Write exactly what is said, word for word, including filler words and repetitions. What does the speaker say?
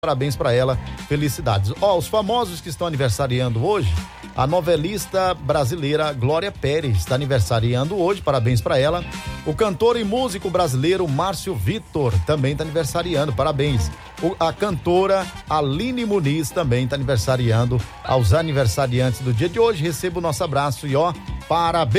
Parabéns para ela, felicidades. Ó, os famosos que estão aniversariando hoje, a novelista brasileira Glória Pérez está aniversariando hoje, parabéns para ela. O cantor e músico brasileiro Márcio Vitor também está aniversariando, parabéns. O, a cantora Aline Muniz também está aniversariando. Aos aniversariantes do dia de hoje, receba o nosso abraço e ó, parabéns.